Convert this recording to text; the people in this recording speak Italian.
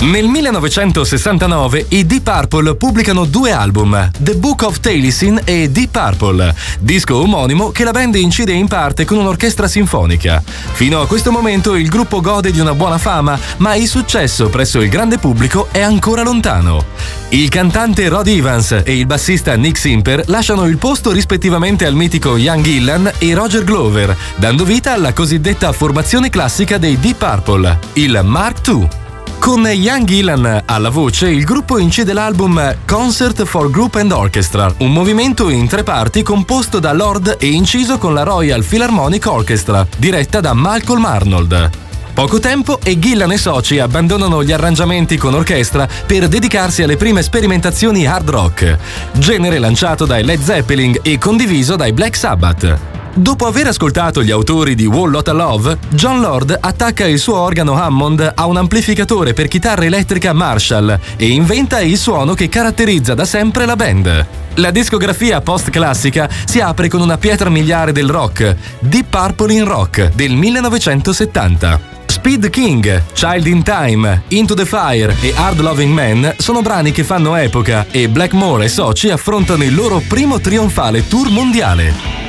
Nel 1969 i Deep Purple pubblicano 2 album, The Book of Taliesin e Deep Purple, disco omonimo che la band incide in parte con un'orchestra sinfonica. Fino a questo momento il gruppo gode di una buona fama, ma il successo presso il grande pubblico è ancora lontano. Il cantante Rod Evans e il bassista Nick Simper lasciano il posto rispettivamente al mitico Ian Gillan e Roger Glover, dando vita alla cosiddetta formazione classica dei Deep Purple, il Mark II. Con Ian Gillan alla voce, il gruppo incide l'album Concert for Group and Orchestra, un movimento in 3 parti composto da Lord e inciso con la Royal Philharmonic Orchestra, diretta da Malcolm Arnold. Poco tempo e Gillan e soci abbandonano gli arrangiamenti con orchestra per dedicarsi alle prime sperimentazioni hard rock, genere lanciato dai Led Zeppelin e condiviso dai Black Sabbath. Dopo aver ascoltato gli autori di Whole Lotta Love, Jon Lord attacca il suo organo Hammond a un amplificatore per chitarra elettrica Marshall e inventa il suono che caratterizza da sempre la band. La discografia post-classica si apre con una pietra miliare del rock, Deep Purple in Rock del 1970. Speed King, Child in Time, Into the Fire e Hard Loving Man sono brani che fanno epoca e Blackmore e soci affrontano il loro primo trionfale tour mondiale.